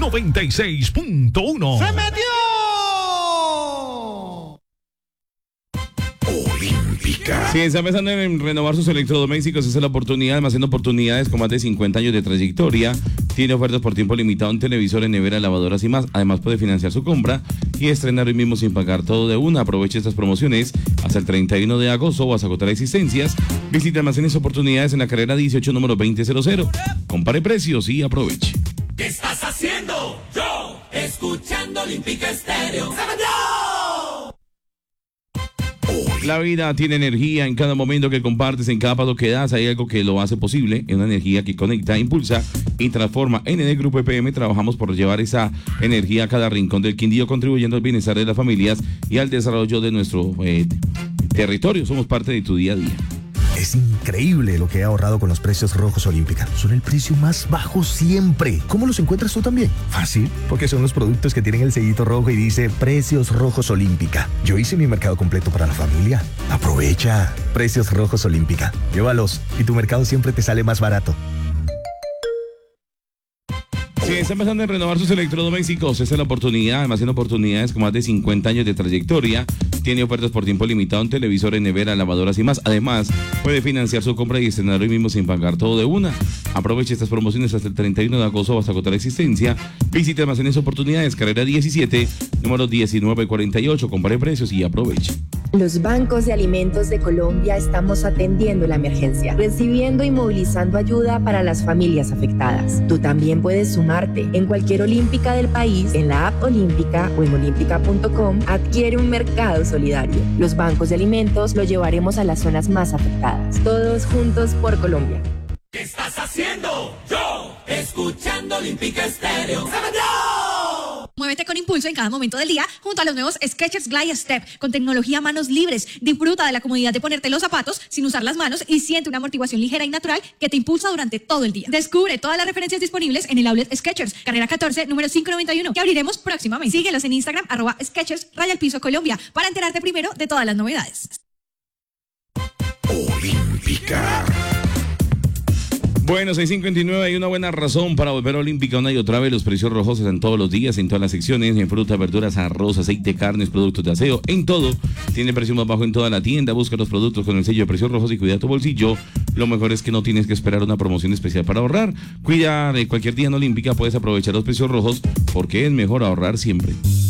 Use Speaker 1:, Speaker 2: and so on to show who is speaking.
Speaker 1: 96.1.
Speaker 2: ¡Se metió!
Speaker 1: Olímpica.
Speaker 3: Si está pensando en renovar sus electrodomésticos, esa es la oportunidad. Almacena oportunidades con más de 50 años de trayectoria. Tiene ofertas por tiempo limitado en televisores, neveras, lavadoras y más. Además puede financiar su compra y estrenar hoy mismo sin pagar todo de una. Aproveche estas promociones hasta el 31 de agosto o hasta agotar existencias. Visita Almacenes Oportunidades en la carrera 18, número 2000. Compare precios y aproveche.
Speaker 4: ¿Qué estás haciendo? Yo, escuchando Olímpica Estéreo. ¡Se metió!
Speaker 3: La vida tiene energía en cada momento que compartes, en cada paso que das. Hay algo que lo hace posible, es una energía que conecta, impulsa y transforma. En el Grupo EPM trabajamos por llevar esa energía a cada rincón del Quindío, contribuyendo al bienestar de las familias y al desarrollo de nuestro territorio. Somos parte de tu día a día.
Speaker 5: Es increíble lo que he ahorrado con los precios rojos Olímpica. Son el precio más bajo siempre. ¿Cómo los encuentras tú también? Fácil, porque son los productos que tienen el sellito rojo y dice Precios Rojos Olímpica. Yo hice mi mercado completo para la familia. Aprovecha. Precios Rojos Olímpica. Llévalos y tu mercado siempre te sale más barato.
Speaker 3: Si está pensando en renovar sus electrodomésticos, esta es la oportunidad. Además, tiene oportunidades con más de 50 años de trayectoria. Tiene ofertas por tiempo limitado en televisores, neveras, lavadoras y más. Además, puede financiar su compra y estrenar hoy mismo sin pagar todo de una. Aproveche estas promociones hasta el 31 de agosto o hasta agotar existencia. Visite Almacenes Oportunidades, carrera 17, número 1948. Compare precios y aproveche.
Speaker 6: Los bancos de alimentos de Colombia estamos atendiendo la emergencia, recibiendo y movilizando ayuda para las familias afectadas. Tú también puedes sumarte. En cualquier Olímpica del país, en la app Olímpica o en olímpica.com, adquiere un mercado solidario. Los bancos de alimentos lo llevaremos a las zonas más afectadas. Todos juntos por Colombia.
Speaker 4: ¿Qué estás haciendo? Yo, escuchando Olímpica Estéreo. ¡Se metió!
Speaker 7: Muévete con impulso en cada momento del día junto a los nuevos Skechers Glide Step con tecnología manos libres. Disfruta de la comodidad de ponerte los zapatos sin usar las manos y siente una amortiguación ligera y natural que te impulsa durante todo el día. Descubre todas las referencias disponibles en el outlet Skechers, carrera 14, número 591, que abriremos próximamente. Síguelos en Instagram, @Skechers_Colombia, para enterarte primero de todas las novedades.
Speaker 1: Olímpica.
Speaker 3: Bueno, 6:59, hay una buena razón para volver a Olímpica una y otra vez. Los precios rojos están todos los días, en todas las secciones, en frutas, verduras, arroz, aceite, carnes, productos de aseo, en todo. Tiene precio más bajo en toda la tienda. Busca los productos con el sello de precios rojos y cuida tu bolsillo. Lo mejor es que no tienes que esperar una promoción especial para ahorrar. Cuida de cualquier día en Olímpica, puedes aprovechar los precios rojos porque es mejor ahorrar siempre.